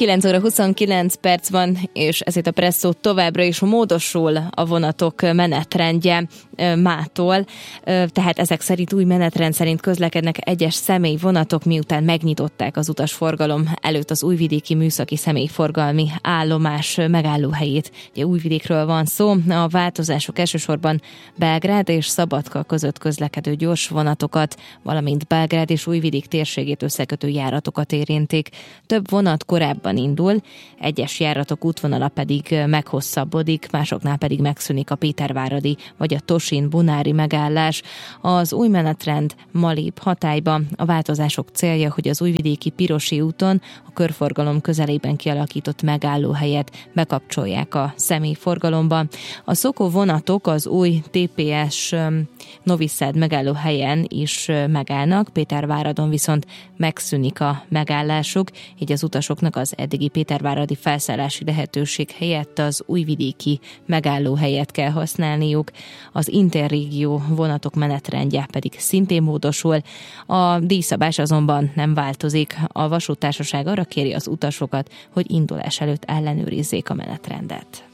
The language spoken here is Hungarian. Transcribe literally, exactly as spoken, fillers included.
kilenc óra huszonkilenc perc van, és ezért a Presszó továbbra is módosul a vonatok menetrendje mától, tehát ezek szerint új menetrend szerint közlekednek egyes személyvonatok, miután megnyitották az utasforgalom előtt az újvidéki műszaki személyforgalmi állomás megállóhelyét. Ugye Újvidékről van szó, a változások elsősorban Belgrád és Szabadka között közlekedő gyors vonatokat, valamint Belgrád és Újvidék térségét összekötő járatokat érintik. Több vonat korábban indul, egyes járatok útvonala pedig meghosszabbodik, másoknál pedig megszűnik a Péterváradi vagy a Tosin-Bunári megállás. Az új menetrend ma lép hatályba. A változások célja, hogy az újvidéki Pirosi úton a körforgalom közelében kialakított megállóhelyet bekapcsolják a személyforgalomba. A Szokó vonatok az új té pé es Novi Sad megállóhelyen is megállnak, Péterváradon viszont megszűnik a megállásuk, így az utasoknak az eddigi péterváradi felszállási lehetőség helyett az újvidéki megállóhelyet kell használniuk. Az interrégió vonatok menetrendje pedig szintén módosul. A díjszabás azonban nem változik. A vasúttársaság arra kéri az utasokat, hogy indulás előtt ellenőrizzék a menetrendet.